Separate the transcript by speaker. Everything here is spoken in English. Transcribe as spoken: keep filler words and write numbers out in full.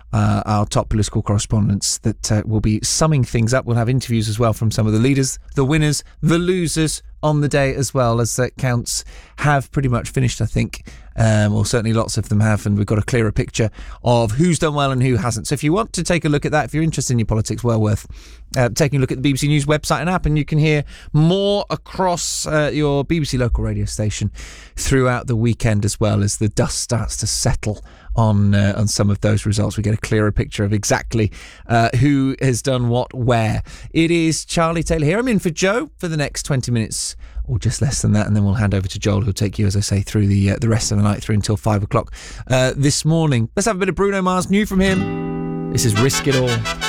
Speaker 1: uh, our top political correspondents that uh, will be summing things up. We'll have interviews as well from some of the leaders, the winners, the losers on the day as well, as uh, counts have pretty much finished, I think. Um, or certainly lots of them have, and we've got a clearer picture of who's done well and who hasn't. So if you want to take a look at that, if you're interested in your politics, well worth uh, taking a look at the B B C News website and app, and you can hear more across uh, your B B C local radio station throughout the weekend as well, as the dust starts to settle on uh, on some of those results. We get a clearer picture of exactly uh, who has done what where. It is Charlie Taylor here. I'm in for Joe for the next twenty minutes, or just less than that, and then we'll hand over to Joel, who'll take you, as I say, through the uh, the rest of the night, through until five o'clock uh, this morning. Let's have a bit of Bruno Mars, new from him. This is Risk It All.